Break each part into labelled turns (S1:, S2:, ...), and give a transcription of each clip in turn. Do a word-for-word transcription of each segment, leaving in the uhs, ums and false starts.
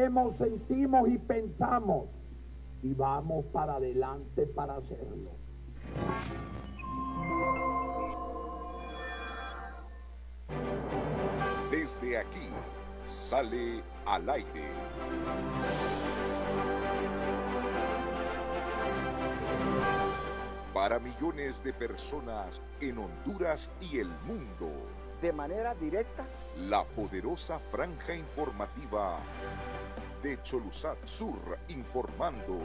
S1: queremos, sentimos y pensamos, y vamos para adelante para hacerlo.
S2: Desde aquí sale al aire. Para millones de personas en Honduras y el mundo.
S3: De manera directa.
S2: La poderosa franja informativa de Cholusat Sur informando.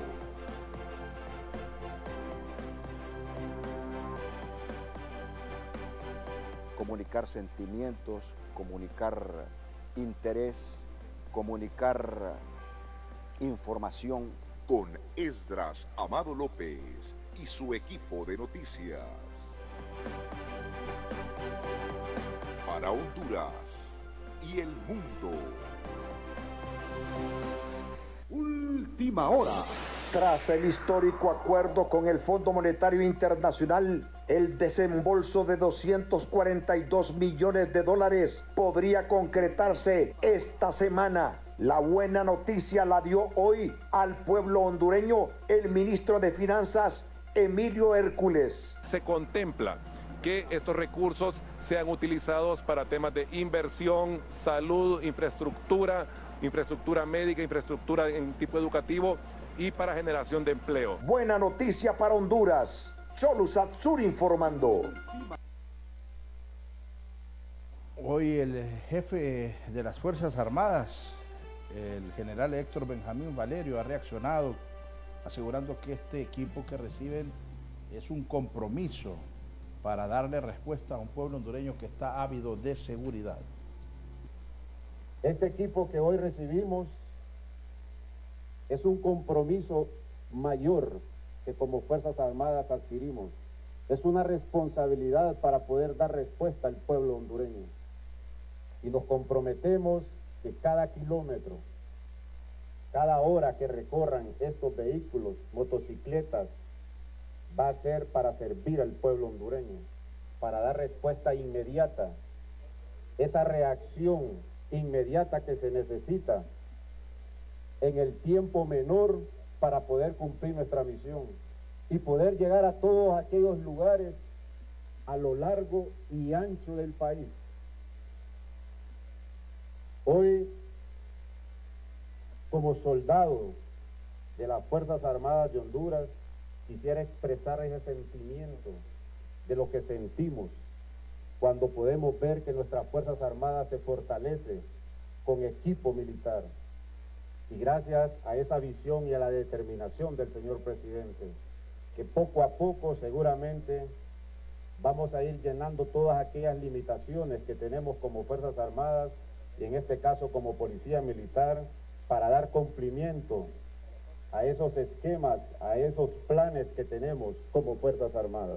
S3: Comunicar sentimientos, comunicar interés, comunicar información.
S2: Con Esdras Amado López y su equipo de noticias. Para Honduras y el mundo.
S4: Última hora.
S5: Tras el histórico acuerdo con el Fondo Monetario Internacional, el desembolso de doscientos cuarenta y dos millones de dólares podría concretarse esta semana. La buena noticia la dio hoy al pueblo hondureño el ministro de Finanzas, Emilio Hércules.
S6: Se contempla que estos recursos sean utilizados para temas de inversión, salud, infraestructura, infraestructura médica, infraestructura en tipo educativo y para generación de empleo.
S5: Buena noticia para Honduras. Cholusat Sur informando.
S4: Hoy el jefe de las Fuerzas Armadas, el general Héctor Benjamín Valerio, ha reaccionado asegurando que este equipo que reciben es un compromiso para darle respuesta a un pueblo hondureño que está ávido de seguridad.
S7: Este equipo que hoy recibimos es un compromiso mayor que como Fuerzas Armadas adquirimos. Es una responsabilidad para poder dar respuesta al pueblo hondureño. Y nos comprometemos que cada kilómetro, cada hora que recorran estos vehículos, motocicletas, va a ser para servir al pueblo hondureño, para dar respuesta inmediata, esa reacción inmediata que se necesita en el tiempo menor para poder cumplir nuestra misión y poder llegar a todos aquellos lugares a lo largo y ancho del país. Hoy, como soldado de las Fuerzas Armadas de Honduras, quisiera expresar ese sentimiento de lo que sentimos cuando podemos ver que nuestras Fuerzas Armadas se fortalece con equipo militar. Y gracias a esa visión y a la determinación del señor presidente, que poco a poco seguramente vamos a ir llenando todas aquellas limitaciones que tenemos como Fuerzas Armadas y en este caso como Policía Militar, para dar cumplimiento a esos esquemas, a esos planes que tenemos como Fuerzas Armadas.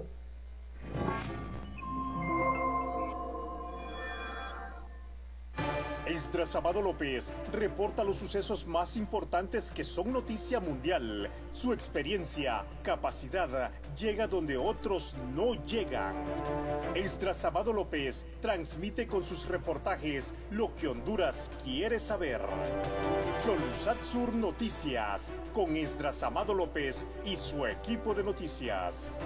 S8: Esdras Amado López reporta los sucesos más importantes que son noticia mundial. Su experiencia, capacidad, llega donde otros no llegan. Esdras Amado López transmite con sus reportajes lo que Honduras quiere saber. Cholusat Sur Noticias, con Esdras Amado López y su equipo de noticias.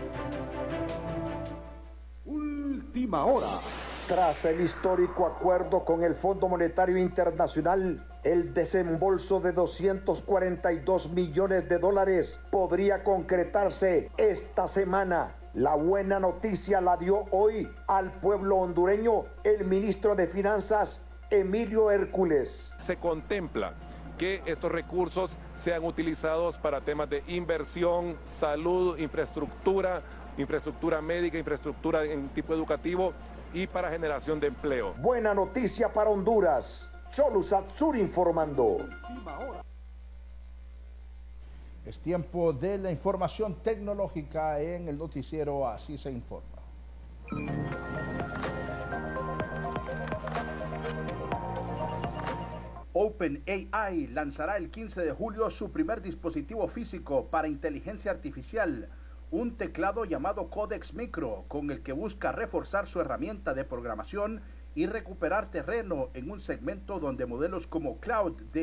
S4: Última hora.
S5: Tras el histórico acuerdo con el Fondo Monetario Internacional, el desembolso de doscientos cuarenta y dos millones de dólares podría concretarse esta semana. La buena noticia la dio hoy al pueblo hondureño el ministro de Finanzas, Emilio Hércules.
S6: Se contempla que estos recursos sean utilizados para temas de inversión, salud, infraestructura, infraestructura médica, infraestructura en tipo educativo y para generación de empleo.
S5: Buena noticia para Honduras. Cholusat Sur informando.
S4: Es tiempo de la información tecnológica en el noticiero Así se informa.
S9: OpenAI lanzará el quince de julio su primer dispositivo físico para inteligencia artificial, un teclado llamado Codex Micro, con el que busca reforzar su herramienta de programación y recuperar terreno en un segmento donde modelos como Cloud de